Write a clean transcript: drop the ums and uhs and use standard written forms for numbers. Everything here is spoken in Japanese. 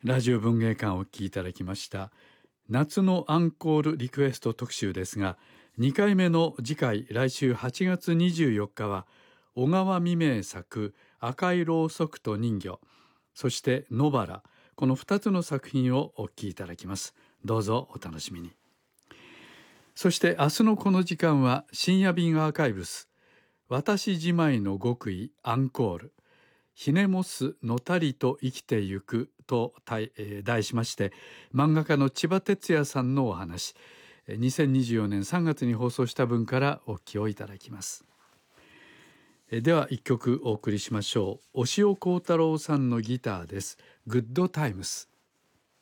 ラジオ文芸館をお聞きいただきました。夏のアンコールリクエスト特集ですが、2回目の次回、来週8月24日は小川未明作赤いろうそくと人魚、そして野原、この2つの作品をお聞きいただきます。どうぞお楽しみに。そして明日のこの時間は深夜便アーカイブス、私じまいの極意アンコール、ひねもすのたりと生きてゆくと題しまして、漫画家の千葉哲也さんのお話、2024年3月に放送した分からお聞きをいただきます。では一曲お送りしましょう。押尾幸太郎さんのギターです。グッドタイムス。